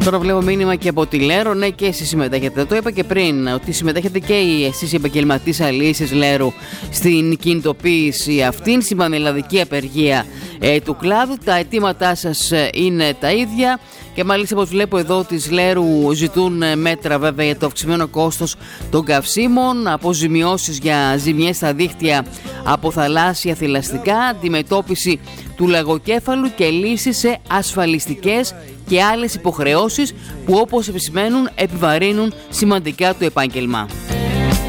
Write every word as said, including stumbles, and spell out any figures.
Τώρα βλέπω μήνυμα και από τη Λέρο. Ναι, και εσείς συμμετέχετε. Το είπα και πριν ότι συμμετέχετε και εσείς οι επαγγελματίες αλήσεις Λέρου στην κινητοποίηση αυτήν, στην πανελλαδική απεργία ε, του κλάδου. Τα αιτήματά σας είναι τα ίδια. Και μάλιστα, όπως βλέπω εδώ, της Λέρου ζητούν μέτρα βέβαια για το αυξημένο κόστος των καυσίμων, αποζημιώσεις για ζημιές στα δίχτυα από θαλάσσια θηλαστικά, αντιμετώπιση του λαγοκέφαλου και λύσεις σε ασφαλιστικές και άλλες υποχρεώσεις που, όπως επισημαίνουν, επιβαρύνουν σημαντικά το επάγγελμα.